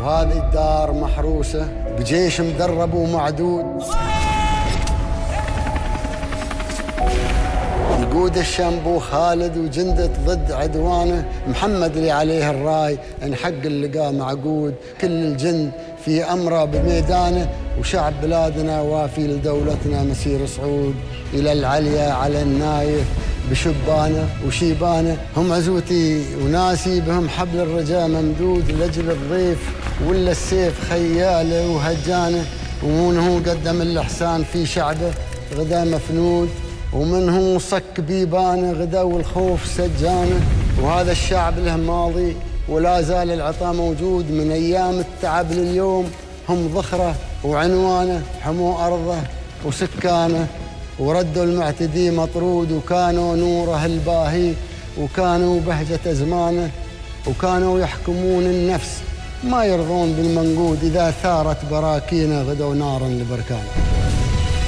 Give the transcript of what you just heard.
وهذه الدار محروسة بجيش مدرب ومعدود يقود الشنبو خالد وجندة ضد عدوانه. محمد اللي عليه الراي ان حق اللقاء معقود، كل الجند في أمره بميدانه، وشعب بلادنا وافي لدولتنا مسير صعود إلى العليا على النايف بشبانه وشيبانه. هم عزوتي وناسي بهم حبل الرجاء ممدود لأجل الضيف، ولا السيف خياله وهجانه. ومن هو قدم الإحسان في شعبه غدا مفنود، ومن هو صك بيبانه غدا والخوف سجانه. وهذا الشعب له ماضي ولا زال العطاء موجود، من أيام التعب لليوم هم ذخره وعنوانه. حموا أرضه وسكانه وردوا المعتدي مطرود، وكانوا نوره الباهي وكانوا بهجة أزمانه. وكانوا يحكمون النفس ما يرضون بالمنقود، إذا ثارت براكينه غدوا نارا لبركانه.